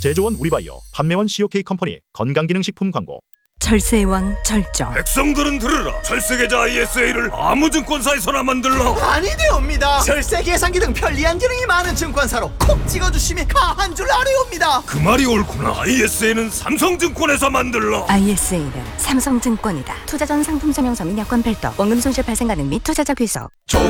제조원 우리바이오, 판매원 COK 컴퍼니 건강기능식품 광고. 절세의 왕 절정. 백성들은 들으라. 철세계좌 ISA를 아무 증권사에서나 만들라. 아니되옵니다. 절세 계산기 등 편리한 기능이 많은 증권사로 콕 찍어주시면 가한 줄 아뢰옵니다. 그 말이 옳구나. ISA는 삼성증권에서 만들라. ISA는 삼성증권이다. 투자 전 상품 설명서 및 여건 별도. 원금 손실 발생 가능 및 투자자 귀속.